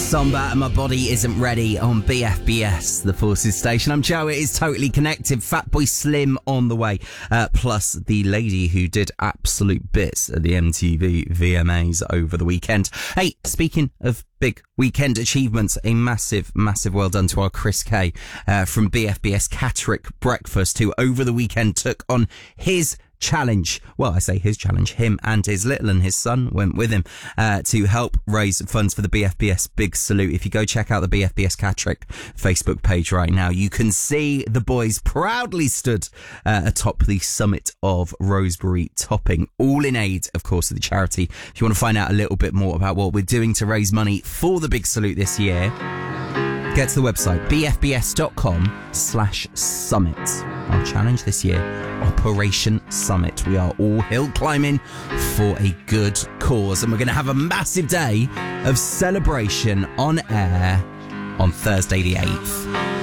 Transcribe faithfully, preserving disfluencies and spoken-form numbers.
Samba and My Body Isn't Ready on B F B S, the Forces station. I'm Joe. It is Totally Connected. Fatboy Slim on the way. Uh, plus the lady who did absolute bits at the M T V V M As over the weekend. Hey, speaking of big weekend achievements, a massive, massive well done to our Chris K uh, from B F B S Catterick Breakfast, who over the weekend took on his challenge. Well, I say his challenge. Him and his little and his son went with him uh, to help raise funds for the B F B S Big Salute. If you go check out the B F B S Catterick Facebook page right now, you can see the boys proudly stood uh, atop the summit of Rosebery Topping, all in aid, of course, of the charity. If you want to find out a little bit more about what we're doing to raise money for the Big Salute this year, get to the website bfbs.com slash summit. Our challenge this year, Operation Summit. We are all hill climbing for a good cause, and we're going to have a massive day of celebration on air on Thursday the eighth.